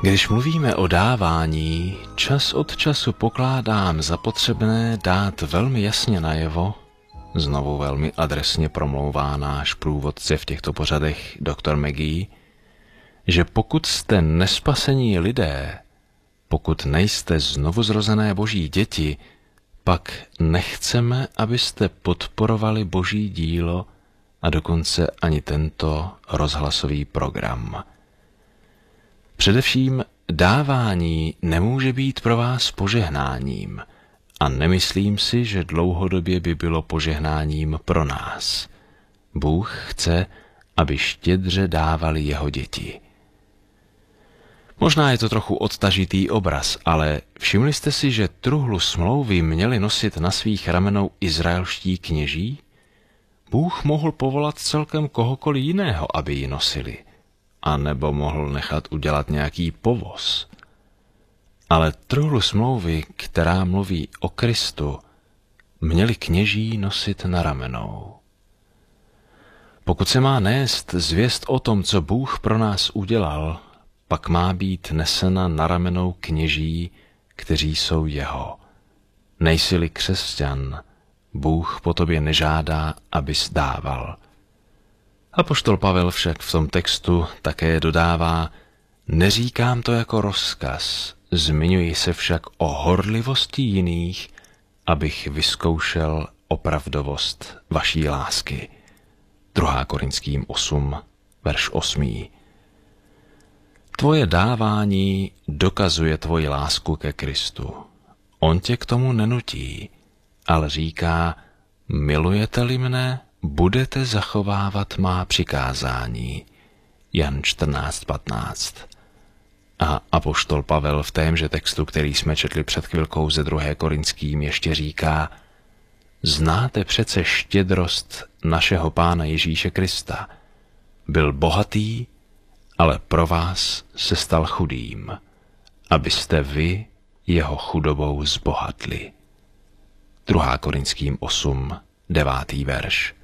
Když mluvíme o dávání, čas od času pokládám za potřebné dát velmi jasně najevo, znovu velmi adresně promlouvá náš průvodce v těchto pořadech Dr. McGee, že pokud jste nespasení lidé, pokud nejste znovuzrozené boží děti, pak nechceme, abyste podporovali boží dílo a dokonce ani tento rozhlasový program. Především dávání nemůže být pro vás požehnáním a nemyslím si, že dlouhodobě by bylo požehnáním pro nás. Bůh chce, aby štědře dávali jeho děti. Možná je to trochu odtažitý obraz, ale všimli jste si, že truhlu smlouvy měli nosit na svých ramenou izraelští kněží? Bůh mohl povolat celkem kohokoliv jiného, aby ji nosili, a nebo mohl nechat udělat nějaký povoz. Ale truhlu smlouvy, která mluví o Kristu, měli kněží nosit na ramenou. Pokud se má nést zvěst o tom, co Bůh pro nás udělal, pak má být nesena na ramenou kněží, kteří jsou jeho. Nejsi-li křesťan, Bůh po tobě nežádá, abys dával. Apoštol Pavel však v tom textu také dodává: neříkám to jako rozkaz, zmiňuji se však o horlivosti jiných, abych vyzkoušel opravdovost vaší lásky. 2. Korinským 8, verš 8. Tvoje dávání dokazuje tvoji lásku ke Kristu. On tě k tomu nenutí, ale říká: milujete-li mne, budete zachovávat má přikázání. Jan 14:15. A apoštol Pavel v témže textu, který jsme četli před chvilkou ze 2. Korinským, ještě říká: znáte přece štědrost našeho Pána Ježíše Krista. Byl bohatý, ale pro vás se stal chudým, abyste vy jeho chudobou zbohatli. 2. Korinským 8, 9. verš.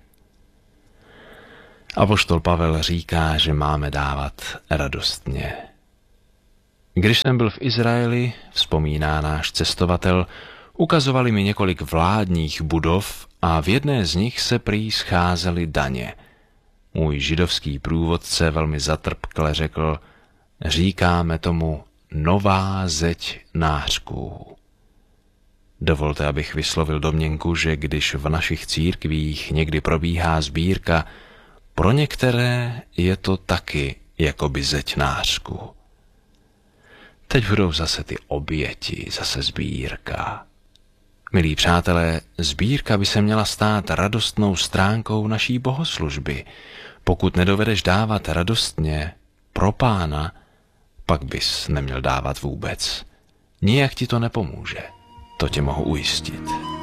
Apoštol Pavel říká, že máme dávat radostně. Když jsem byl v Izraeli, vzpomíná náš cestovatel, ukazovali mi několik vládních budov a v jedné z nich se prý scházely daně. Můj židovský průvodce velmi zatrpkle řekl: říkáme tomu nová zeď nářků. Dovolte, abych vyslovil domněnku, že když v našich církvích někdy probíhá sbírka, pro některé je to taky jakoby zeď nářků. Teď budou zase ty oběti, zase sbírka. Milí přátelé, sbírka by se měla stát radostnou stránkou naší bohoslužby. Pokud nedovedeš dávat radostně pro Pána, pak bys neměl dávat vůbec. Nijak ti to nepomůže, to tě mohu ujistit.